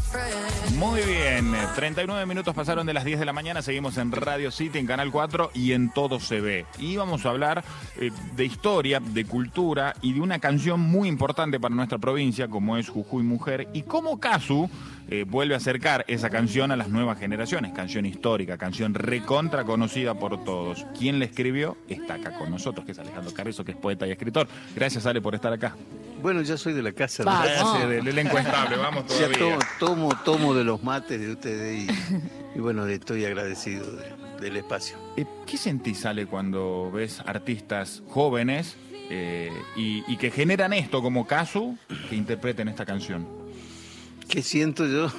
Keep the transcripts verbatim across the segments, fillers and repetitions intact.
Muy bien, treinta y nueve minutos pasaron de las diez de la mañana, seguimos en Radio City, en Canal cuatro y en Todo Se Ve. Y vamos a hablar eh, de historia, de cultura y de una canción muy importante para nuestra provincia, como es Jujuy Mujer, y cómo Casu eh, vuelve a acercar esa canción a las nuevas generaciones. Canción histórica, canción recontra conocida por todos. ¿Quién la escribió? Está acá con nosotros, que es Alejandro Carrizo, que es poeta y escritor. Gracias, Ale, por estar acá. Bueno, ya soy de la casa. Vamos. El, el encuestable, vamos todavía. Ya tomo, tomo, tomo de los mates de ustedes y, y bueno, estoy agradecido de, del espacio. ¿Qué sentís, Ale, cuando ves artistas jóvenes eh, y, y que generan esto como Casu, que interpreten esta canción? ¿Qué siento yo?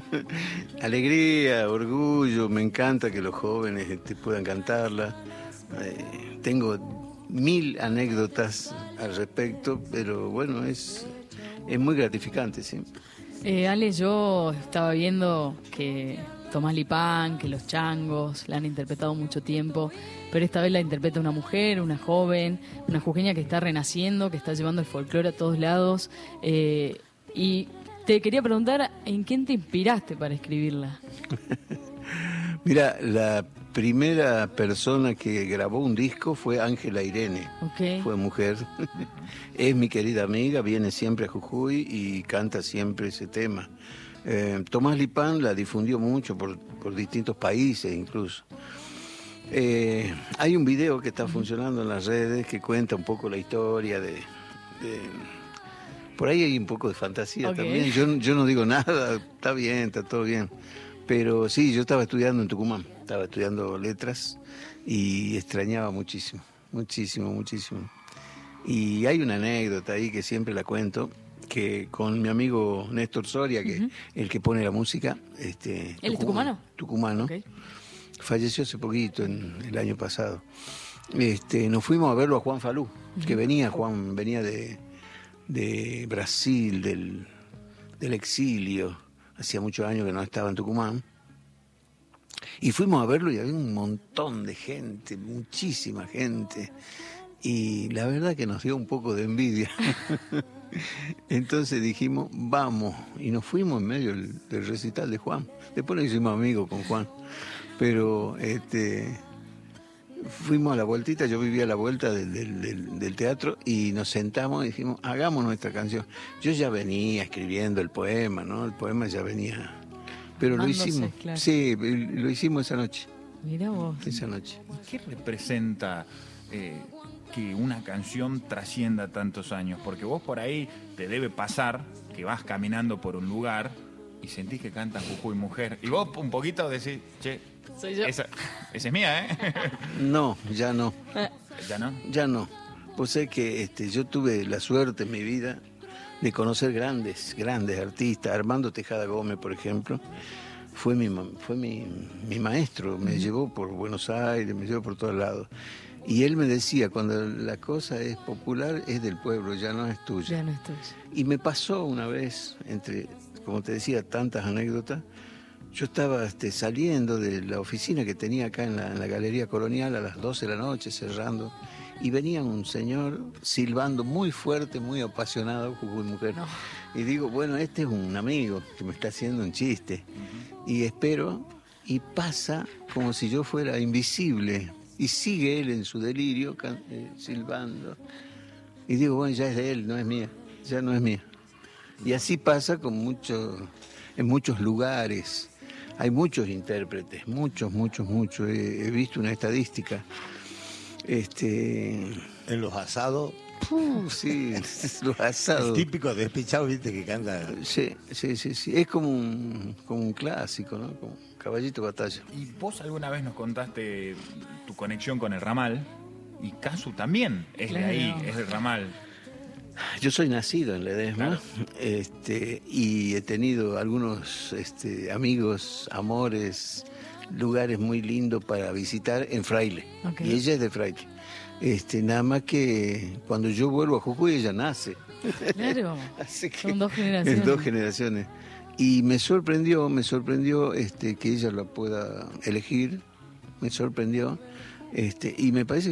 Alegría, orgullo, me encanta que los jóvenes este, puedan cantarla. Eh, tengo mil anécdotas al respecto, pero bueno, es, es muy gratificante, sí. Eh, Ale, yo estaba viendo que Tomás Lipán, que los Changos la han interpretado mucho tiempo, pero esta vez la interpreta una mujer, una joven, una jujeña que está renaciendo, que está llevando el folclore a todos lados. Eh, y te quería preguntar, ¿en quién te inspiraste para escribirla? Mira, la primera persona que grabó un disco fue Ángela Irene, okay. Fue mujer, es mi querida amiga, viene siempre a Jujuy y canta siempre ese tema. Eh, Tomás Lipán la difundió mucho por, por distintos países incluso. Eh, hay un video que está funcionando en las redes que cuenta un poco la historia de... de por ahí hay un poco de fantasía okay. también, yo, yo no digo nada, está bien, está todo bien. Pero sí, yo estaba estudiando en Tucumán, estaba estudiando letras y extrañaba muchísimo, muchísimo, muchísimo. Y hay una anécdota ahí que siempre la cuento, que con mi amigo Néstor Soria, que uh-huh. el que pone la música. Este, ¿Él es tucumano? Tucumano. Okay. Falleció hace poquito, en el año pasado. Este, nos fuimos a verlo a Juan Falú, uh-huh. que venía, Juan venía de, de Brasil, del, del exilio. Hacía muchos años que no estaba en Tucumán. Y fuimos a verlo y había un montón de gente, muchísima gente. Y la verdad que nos dio un poco de envidia. Entonces dijimos, vamos. Y nos fuimos en medio del, del recital de Juan. Después nos hicimos amigos con Juan. Pero este, fuimos a la vueltita, yo vivía a la vuelta del, del, del, del teatro y nos sentamos y dijimos, hagamos nuestra canción. Yo ya venía escribiendo el poema, ¿no? El poema ya venía, pero Mándose, lo hicimos, claro. sí, lo hicimos esa noche. Mirá vos. Esa noche. ¿Qué representa eh, que una canción trascienda tantos años? Porque vos por ahí te debe pasar que vas caminando por un lugar y sentís que canta Jujuy Mujer. Y vos un poquito decís, che, soy yo. Esa, esa es mía, ¿eh? No, ya no. ¿Ya no? Ya no. Pues sé que este, yo tuve la suerte en mi vida de conocer grandes, grandes artistas. Armando Tejada Gómez, por ejemplo, fue mi, fue mi, mi maestro. Me uh-huh. llevó por Buenos Aires, me llevó por todos lados. Y él me decía, cuando la cosa es popular, es del pueblo, ya no es tuya. Ya no es tuya. Y me pasó una vez, entre, como te decía, tantas anécdotas. Yo estaba este, saliendo de la oficina que tenía acá en la, en la Galería Colonial a las doce de la noche, cerrando, y venía un señor silbando muy fuerte, muy apasionado, Jujuy Mujer. No. Y digo, bueno, este es un amigo que me está haciendo un chiste. Uh-huh. Y espero, y pasa como si yo fuera invisible, y sigue él en su delirio, can, eh, silbando. Y digo, bueno, ya es de él, no es mía, ya no es mía. Y así pasa con mucho, en muchos lugares. Hay muchos intérpretes, muchos, muchos, muchos. He, he visto una estadística. Este, en los asados. Uh, sí, los asados. El típico despechado, viste, que canta. Sí, sí, sí, sí. Es como un, como un clásico, ¿no? Como Caballito de Batalla. Y vos alguna vez nos contaste tu conexión con el ramal, y Casu también es claro. de ahí, es del ramal. Yo soy nacido en Ledesma, claro. este, y he tenido algunos este, amigos, amores, lugares muy lindos para visitar en Fraile. Okay. Y ella es de Fraile. Este, nada más que cuando yo vuelvo a Jujuy, ella nace. Claro, Así que, son dos generaciones. En dos generaciones. Y me sorprendió, me sorprendió este, que ella la pueda elegir, me sorprendió, este, y me parece que